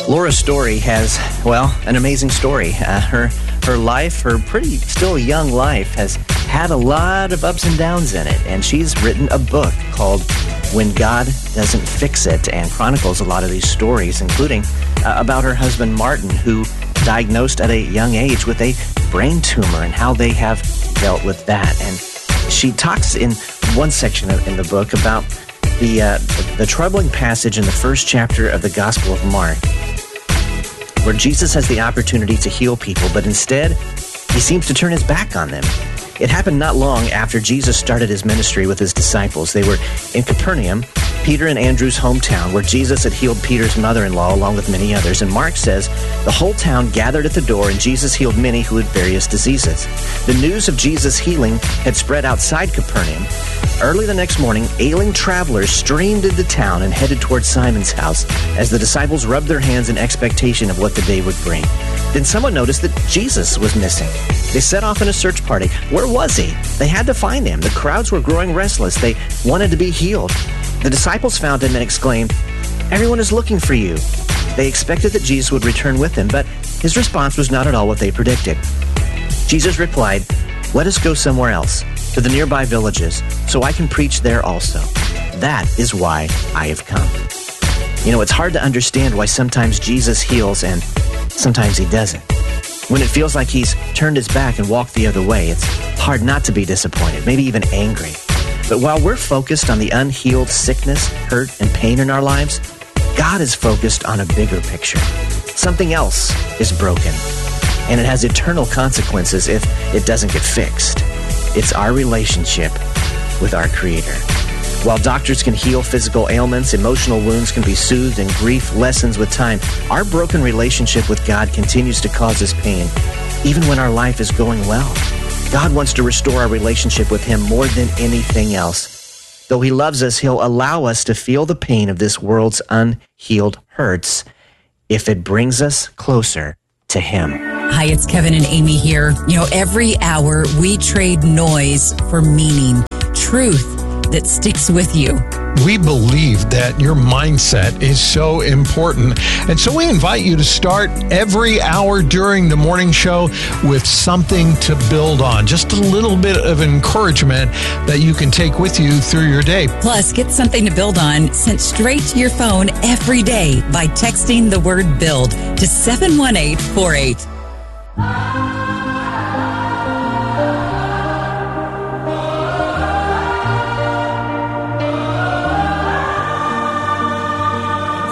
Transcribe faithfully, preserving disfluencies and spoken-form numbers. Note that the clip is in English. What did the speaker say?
Laura's story has, well, an amazing story. Uh, her her life, her pretty still young life, has had a lot of ups and downs in it. And she's written a book called When God Doesn't Fix It, and chronicles a lot of these stories, including uh, about her husband, Martin, who diagnosed at a young age with a brain tumor and how they have dealt with that. And she talks in one section of, in the book about the, uh, the troubling passage in the first chapter of the Gospel of Mark, where Jesus has the opportunity to heal people, but instead, he seems to turn his back on them. It happened not long after Jesus started his ministry with his disciples. They were in Capernaum, Peter and Andrew's hometown, where Jesus had healed Peter's mother-in-law along with many others. And Mark says, the whole town gathered at the door, and Jesus healed many who had various diseases. The news of Jesus' healing had spread outside Capernaum. Early the next morning, ailing travelers streamed into town and headed toward Simon's house as the disciples rubbed their hands in expectation of what the day would bring. Then someone noticed that Jesus was missing. They set off in a search party. Where was he? They had to find him. The crowds were growing restless. They wanted to be healed. The disciples found him and exclaimed, "Everyone is looking for you." They expected that Jesus would return with them, but his response was not at all what they predicted. Jesus replied, "Let us go somewhere else, to the nearby villages, so I can preach there also. That is why I have come." You know, it's hard to understand why sometimes Jesus heals and sometimes he doesn't. When it feels like he's turned his back and walked the other way, it's hard not to be disappointed, maybe even angry. But while we're focused on the unhealed sickness, hurt, and pain in our lives, God is focused on a bigger picture. Something else is broken, and it has eternal consequences if it doesn't get fixed. It's our relationship with our Creator. While doctors can heal physical ailments, emotional wounds can be soothed, and grief lessens with time, our broken relationship with God continues to cause us pain, even when our life is going well. God wants to restore our relationship with Him more than anything else. Though He loves us, He'll allow us to feel the pain of this world's unhealed hurts if it brings us closer to Him. Hi, it's Kevin and Amy here. You know, every hour we trade noise for meaning, truth that sticks with you. We believe that your mindset is so important. And so we invite you to start every hour during the morning show with something to build on. Just a little bit of encouragement that you can take with you through your day. Plus, get something to build on sent straight to your phone every day by texting the word BUILD to seven one eight four eight.